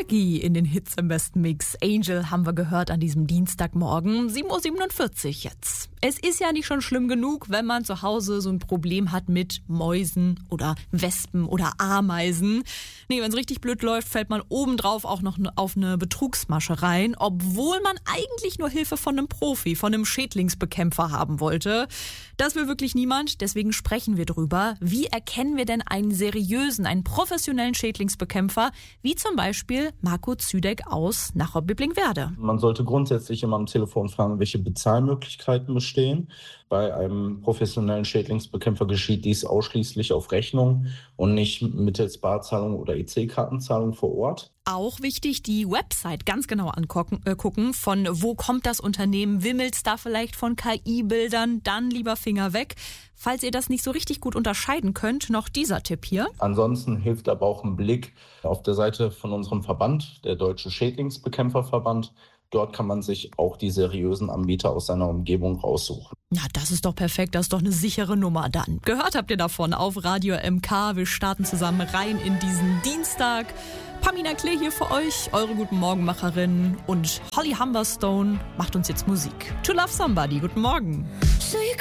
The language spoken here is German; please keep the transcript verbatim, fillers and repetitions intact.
Shaggy in den Hits im besten Mix. Angel haben wir gehört an diesem Dienstagmorgen, sieben Uhr siebenundvierzig jetzt. Es ist ja nicht schon schlimm genug, wenn man zu Hause so ein Problem hat mit Mäusen oder Wespen oder Ameisen. Nee, wenn es richtig blöd läuft, fällt man obendrauf auch noch auf eine Betrugsmasche rein, obwohl man eigentlich nur Hilfe von einem Profi, von einem Schädlingsbekämpfer haben wollte. Das will wirklich niemand, deswegen sprechen wir drüber. Wie erkennen wir denn einen seriösen, einen professionellen Schädlingsbekämpfer, wie zum Beispiel Marco Züdeck aus Nachau-Biblingenwerder? Man sollte grundsätzlich immer am Telefon fragen, welche Bezahlmöglichkeiten bestehen. Bei einem professionellen Schädlingsbekämpfer geschieht dies ausschließlich auf Rechnung und nicht mittels Barzahlung oder E C-Kartenzahlung vor Ort. Auch wichtig, die Website ganz genau angucken, äh, gucken, von wo kommt das Unternehmen, wimmelt's da vielleicht von K I-Bildern, dann lieber Finger weg. Falls ihr das nicht so richtig gut unterscheiden könnt, noch dieser Tipp hier. Ansonsten hilft aber auch ein Blick auf der Seite von unserem Verband, der Deutsche Schädlingsbekämpferverband. Dort kann man sich auch die seriösen Anbieter aus seiner Umgebung raussuchen. Ja, das ist doch perfekt, das ist doch eine sichere Nummer dann. Gehört habt ihr davon auf Radio M K. Wir starten zusammen rein in diesen Dienstag. Pamina Klee hier für euch, eure guten Morgenmacherin. Und Holly Humberstone macht uns jetzt Musik. To Love Somebody, guten Morgen. So you